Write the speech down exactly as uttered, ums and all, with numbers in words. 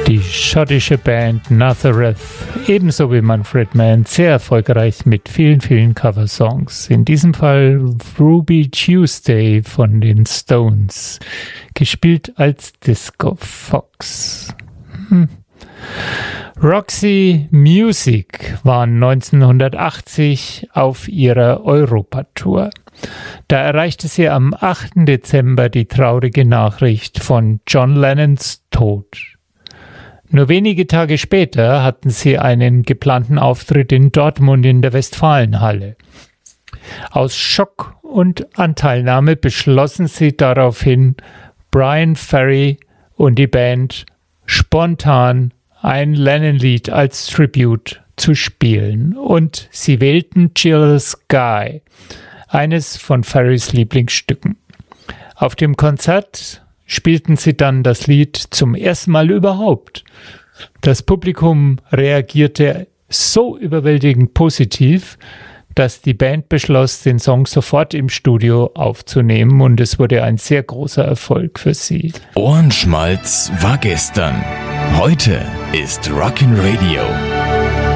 Die schottische Band Nazareth, ebenso wie Manfred Mann, sehr erfolgreich mit vielen, vielen Coversongs. In diesem Fall Ruby Tuesday von den Stones, gespielt als Disco Fox. Hm. Roxy Music waren neunzehnhundertachtzig auf ihrer Europatour. Da erreichte sie am achten Dezember die traurige Nachricht von John Lennons Tod. Nur wenige Tage später hatten sie einen geplanten Auftritt in Dortmund in der Westfalenhalle. Aus Schock und Anteilnahme beschlossen sie daraufhin, Bryan Ferry und die Band spontan ein Lennon-Lied als Tribute zu spielen. Und sie wählten Jealous Sky, eines von Ferrys Lieblingsstücken. Auf dem Konzert spielten sie dann das Lied zum ersten Mal überhaupt. Das Publikum reagierte so überwältigend positiv, dass die Band beschloss, den Song sofort im Studio aufzunehmen, und es wurde ein sehr großer Erfolg für sie. Ohrenschmalz war gestern. Heute ist Rockin' Radio.